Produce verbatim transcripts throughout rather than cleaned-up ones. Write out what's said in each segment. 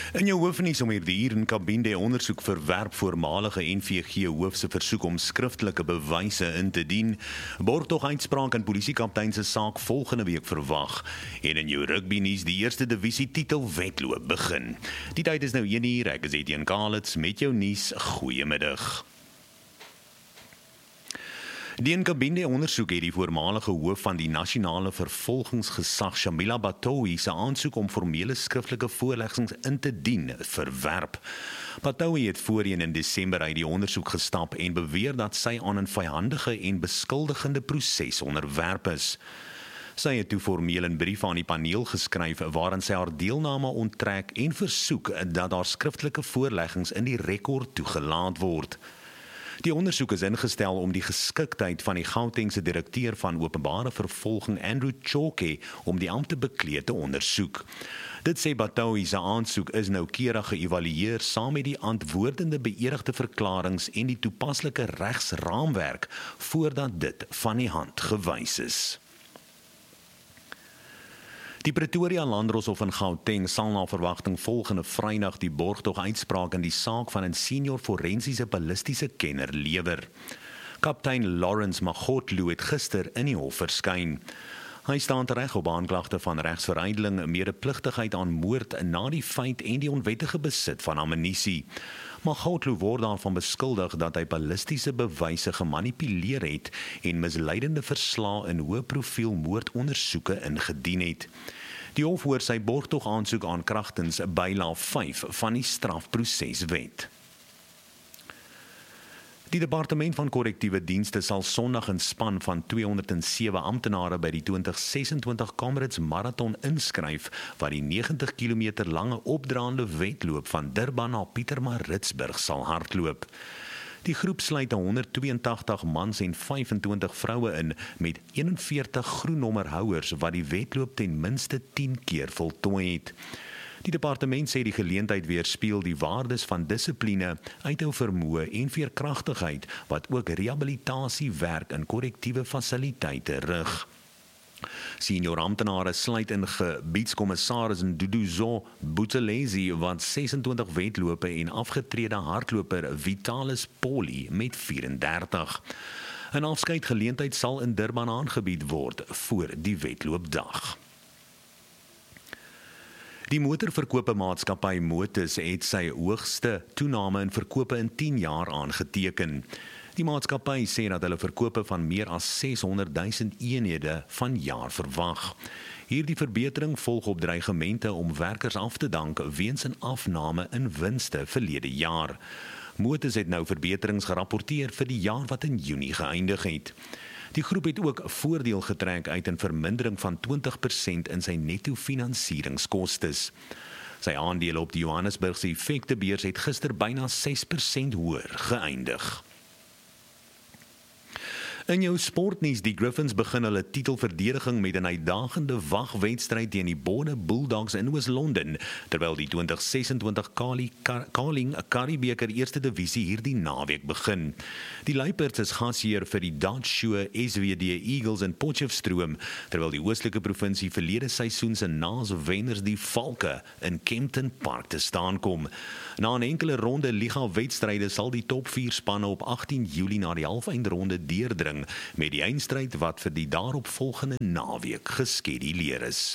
In jou hoofnuus om hierdie uur in Kabinde ondersoek verwerp voormalige N V G-hoof se versoek om skriftelike bewyse in te dien. Borgtog uitspraak in polisiekaptein se saak volgende week verwag. En in jou rugbynuus die eerste divisie titel wedloop begin. Die tyd is nou een uur, ek is Etienne Kalitz met jou nuus. Goeiemiddag. Die Nkabinde ondersoek het die voormalige hoof van die nasionale vervolgingsgesag Shamila Batohi se aansoek om formele skriftelike voorleggings in te dien verwerp. Batohi het voorheen in Desember uit die ondersoek gestap en beweer dat sy aan 'n vyhandige en beskuldigende proses onderwerp is. Sy het toe formeel 'n brief aan die paneel geskryf waarin sy haar deelname onttrek en versoek dat haar skriftelike voorleggings in die rekord toegelaat word. Die ondersoek is ingestel om die geskiktheid van die Gautengse direkteur van openbare vervolging Andrew Choke om die ampt te bekleed te ondersoek. Dit sê Batohi se aansoek is noukeurig geëvalueer saam met die antwoordende beëdigde verklaringe en die toepaslike regsraamwerk voordat dit van die hand gewys is. Die Pretoria Landdroshof in Gauteng sal na verwagting volgende Vrydag die borgtog uitspraak in die saak van 'n senior forensiese ballistiese kenner lewer. Kaptein Lawrence Magotlo het gister in die hof verskyn. Hy staan tereg op aanklagte van regsverydeling, medepligtigheid aan moord na die feit en die onwettige besit van ammunisie. Magotlo word daarvan beskuldig dat hy ballistiese bewyse gemanipuleer het en misleidende verslae in hoë profiel moordondersoeke ingedien het. Die hof hoor sy borgtog aansoek aan kragtens bylaag vyf van die strafproseswet. Die Departement van Korrektiewe Dienste sal Sondag 'n span van tweehonderdsewe amptenare by die twintig sesentwintig Comrades Marathon inskryf wat die negentig kilometer lange opdraande wedloop van Durban na Pietermaritzburg sal hardloop. Die groep sluit honderdtweeëntagtig mans en vyfentwintig vroue in met eenenveertig groennommerhouers wat die wedloop ten minste tien keer voltooi het. Die departement sê die geleentheid weerspieël die waardes van dissipline, uithou vermoë en veerkragtigheid wat ook rehabilitasiewerk in korrektiewe fasiliteite rig. Senior amptenare sluit in gebiedskommissaris Nduduzo Buthelezi wat sesentwintig wedlope en afgetrede hardloper Vitalis Poli met vyf-en-dertig. 'n Afskeidgeleentheid sal in Durban aangebied word voor die wedloopdag. Die motorverkope maatskappy Motus het sy hoogste toename in verkope in tien jaar aangeteken. Die maatskappy sê dat hulle verkope van meer as seshonderdduisend eenhede van jaar verwag. Hierdie verbetering volg op dreigemente om werkers af te dank weens 'n afname in winste verlede jaar. Motus het nou verbeterings gerapporteer vir die jaar wat in Junie geëindig het. Die groep het ook voordeel getrek uit 'n vermindering van twintig persent in sy netto finansieringskostes. Sy aandele op die Johannesburgse effektebeurs het gister byna ses persent hoër geëindig. In jou sportnuus, die Griffins begin hulle titelverdediging met 'n uitdagende wagwedstryd teen die Bonne Bulldogs in Oos-London, terwyl die twintig sesentwintig Carling Currie-beker eerste divisie hierdie naweek begin. Die Luiperds is gasheer vir die Dutch Show S W D Eagles in Potchefstroom, terwyl die oostelike provinsie verlede seisoen se naaswenners die Valke in Kempton Park te staan kom. Na 'n enkele ronde liga-wedstryde sal die top vier spanne op agtien Julie na die halfeindronde deurdring, met die eindstryd wat vir die daaropvolgende naweek geskeduleer is.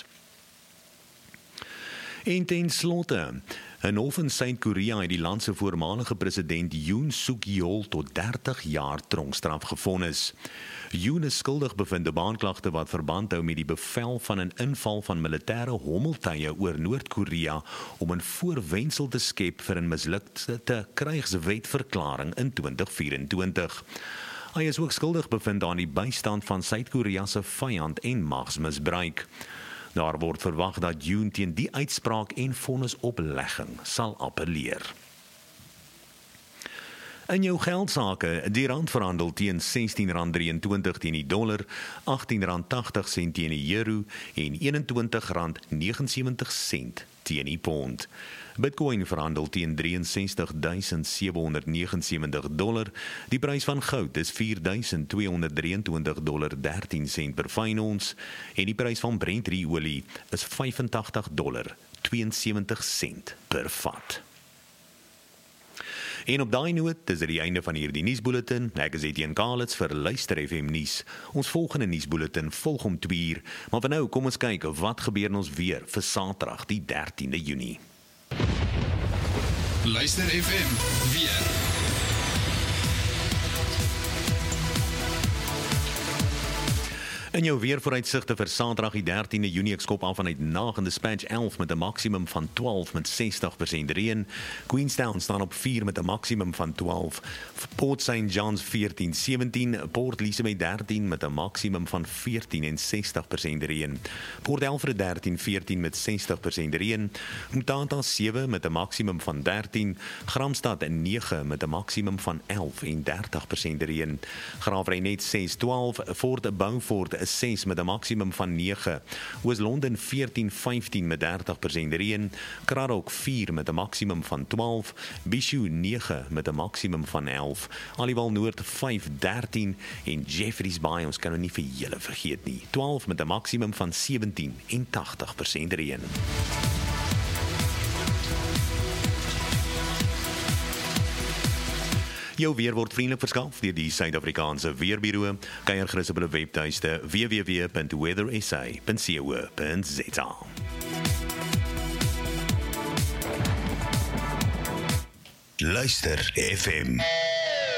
En ten slotte, 'n hof in Suid-Korea het die land se voormalige president Yoon Suk-yeol tot dertig jaar tronkstraf gevonnis. Yoon is skuldig bevind op aanklagte wat verband hou met die bevel van 'n inval van militêre hommeltuie oor Noord-Korea om 'n voorwendsel te skep vir 'n mislukte krygswetverklaring in twintig vyf-en-twintig. Hy is ook skuldig bevind aan die bystand van Suid-Korea se vyand en magsmisbruik. Daar word verwag dat Yoon teen die uitspraak en vonnisoplegging sal appelleer. In jou geldsake, die rand verhandel teen sestien rand drieëntwintig teen die dollar, agtien rand tagtig sent teen die euro en eenentwintig rand negenensewentig sent teen die pond. Bitcoin verhandel teen ses drie ses duisend sewe honderd negenensewentig dollar. Die prys van goud is vier duisend twee honderd drieëntwintig dollar dertien sent per fyn ons en die prys van Brent olie is vyfentagtig dollar tweeënsewentig sent per vat. En op daai noot, dis dit die einde van hierdie nuusbulletin. Ek is Etienne Kalitz vir Luister F M nuus. Ons volgende nuusbulletin volg om twee uur, maar vir nou kom ons kyk wat gebeur in ons weer vir Saterdag die dertiende Junie. Luister F M weer. In jou weervooruitsigte vir Saterdag die dertiende Junie, ek skop af vanuit Nag en Dispatch elf met 'n maksimum van twaalf met sestig persent reën. Queenstown staan op vier met 'n maksimum van twaalf. Port Saint John's veertien sewentien, Port Elizabeth dertien met 'n maksimum van veertien en sestig persent reën. Port Alfred dertien veertien met sestig persent reën. Mtata sewe met 'n maksimum van dertien. Gramstad nege met 'n maksimum van elf en dertig persent reën. Graafrenet ses twaalf, Fort Beaufort ses met 'n maksimum van nege. Oos-London veertien vyftien met dertig persent reën. Cradock vier met 'n maksimum van twaalf. Bishu nege met 'n maksimum van elf. Aliwal Noord vyf dertien en Jeffreys Bay, ons kan nou nie vir julle vergeet nie, twaalf met 'n maksimum van sewentien en agtig persent reën. Jou weer word vriendelik verskaf deur die Suid-Afrikaanse Weerbureau. Kyk gerus op hulle webtuiste w w w punt weather s a punt co punt z a. Luister F M.